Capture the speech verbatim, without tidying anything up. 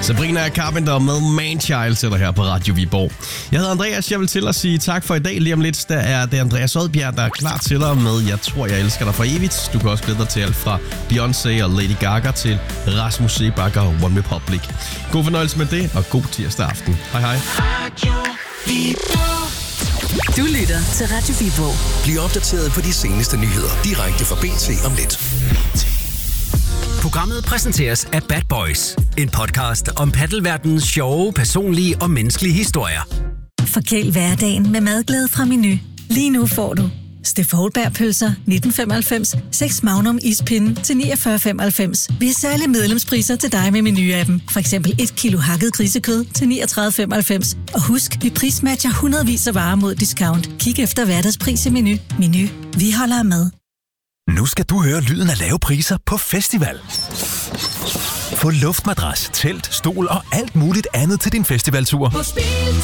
Sabrina Carpenter med Manchild til dig her på Radio Viborg. Jeg hedder Andreas, jeg vil til at sige tak for i dag. Lige om lidt, der er det Andreas Odbjerg, der er klar til dig med Jeg tror, jeg elsker dig for evigt. Du kan også glæde dig til alt fra Beyoncé og Lady Gaga til Rasmus Seebach og One Republic. God fornøjelse med det, og god tirsdag aften. Hej hej. Du lytter til Radio Viborg. Bliv opdateret på de seneste nyheder direkte fra B T om lidt. Programmet præsenteres af Bad Boys. En podcast om paddelverdenens sjove, personlige og menneskelige historier. Forkæl hverdagen med madglæde fra Menu. Lige nu får du Steff Houlberg pølser nitten femoghalvfems, seks Magnum ispinde til niogfyrre femoghalvfems. Vi har særlige medlemspriser til dig med Menu-appen. For eksempel et kilo hakket grisekød til niogtredive femoghalvfems. Og husk, vi prismatcher hundredvis af varer mod discount. Kig efter hverdagspris i Menu. Menu. Vi holder med. Nu skal du høre lyden af lave priser på festival. Få luftmadras, telt, stol og alt muligt andet til din festivaltur.